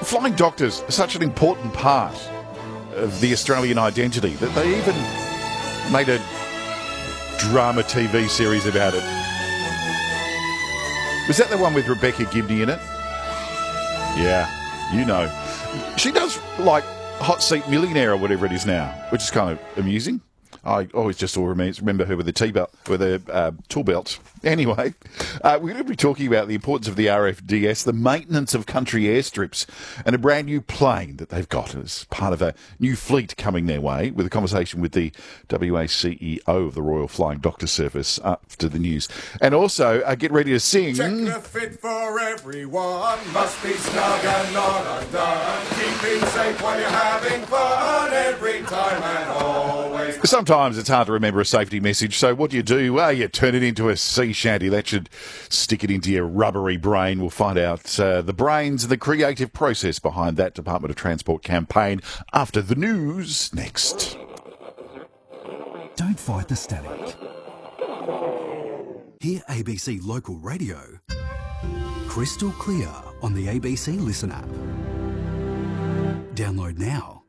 Flying doctors are such an important part of the Australian identity that they even made a drama TV series about it. Was that the one with Rebecca Gibney in it? Yeah, you know. She does like Hot Seat Millionaire or whatever it is now, which is kind of amusing. I always just remember her with the T-belt, with a tool belt. Anyway, we're going to be talking about the importance of the RFDS, the maintenance of country airstrips, and a brand new plane that they've got as part of a new fleet coming their way, with a conversation with the WA CEO of the Royal Flying Doctor Service after the news. And also, get ready to sing... Check the fit for everyone, must be snug and not undone, keeping safe while you're having fun, every time and always. Sometimes it's hard to remember a safety message, so what do? You turn it into a sea shanty. That should stick it into your rubbery brain. We'll find out the brains and the creative process behind that Department of Transport campaign after the news next. Don't fight the static. Hear ABC Local Radio crystal clear on the ABC Listen app. Download now.